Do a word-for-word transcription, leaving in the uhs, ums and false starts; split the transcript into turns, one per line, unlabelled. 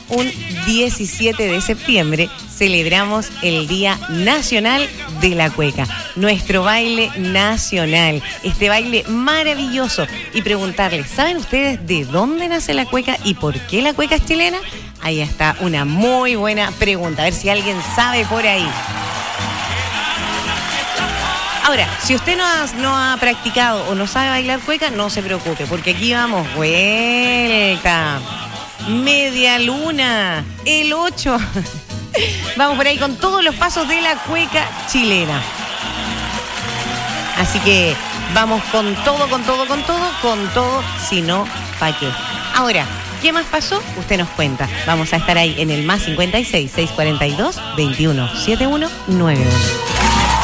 un diecisiete de septiembre celebramos el Día Nacional de la Cueca, nuestro baile nacional, este baile maravilloso. Y preguntarles, ¿saben ustedes de dónde nace la cueca y por qué la cueca es chilena? Ahí está una muy buena pregunta, a ver si alguien sabe por ahí. Ahora, si usted no ha, no ha practicado o no sabe bailar cueca, no se preocupe, porque aquí vamos, vuelta, media luna, el ocho. Vamos por ahí con todos los pasos de la cueca chilena. Así que vamos con todo, con todo, con todo, con todo, si no, ¿pa' qué? Ahora, ¿qué más pasó? Usted nos cuenta. Vamos a estar ahí en el más cincuenta y seis, seiscientos cuarenta y dos, veintiuno setenta y uno noventa y uno.